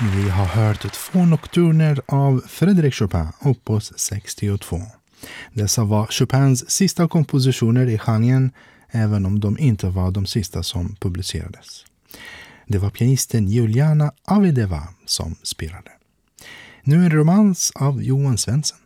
Vi har hört 2 nokturner av Frédéric Chopin, opus 62. Dessa var Chopins sista kompositioner i genren, även om de inte var de sista som publicerades. Det var pianisten Juliana Avideva som spelade. Nu en romans av Johan Svensson.